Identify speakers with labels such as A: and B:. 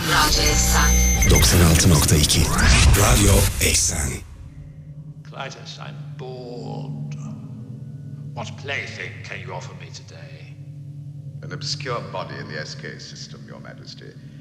A: Radyo Eksen
B: 96.2 Radyo Eksen.
C: Clytus, I'm bored. What plaything can you offer me today?
D: An obscure body in the SK system, Your Majesty.